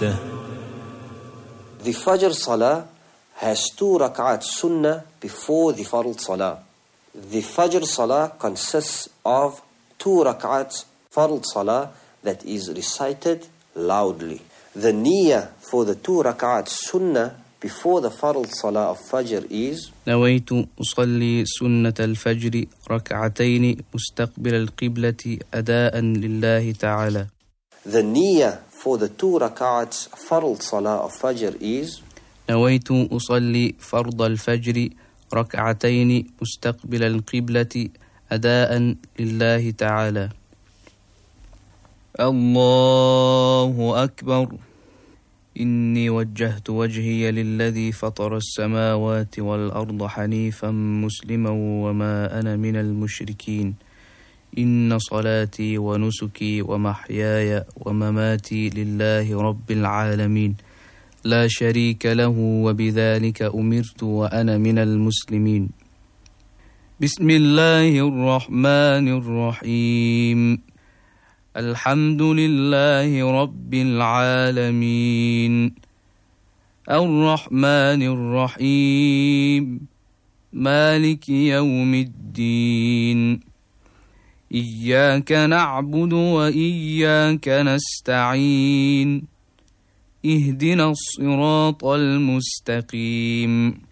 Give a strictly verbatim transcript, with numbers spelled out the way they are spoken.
وقته. The Fajr Salah has two rak'at sunnah before the Fard Salah. The Fajr Salah consists of two rak'at Fard Salah that is recited loudly. The niyyah for the two rak'at sunnah before the Fard Salah of Fajr is نويت أصلي سنة الفجر ركعتين مستقبل القبلة أداء لله تعالى. The niyyah for the two rak'at Fard Salah of Fajr is نويت أصلي فرض الفجر ركعتين مستقبل القبلة أداء لله تعالى. الله أكبر. إني وجهت وجهي للذي فطر السماوات والأرض حنيفا مسلما وما أنا من المشركين. إن صلاتي ونسكي ومحياي ومماتي لله رب العالمين لا شريك له وبذلك أمرت وأنا من المسلمين. بسم الله الرحمن الرحيم. الحمد لله رب العالمين الرحمن الرحيم مالك يوم الدين إياك نعبد وإياك نستعين اهدنا الصراط المستقيم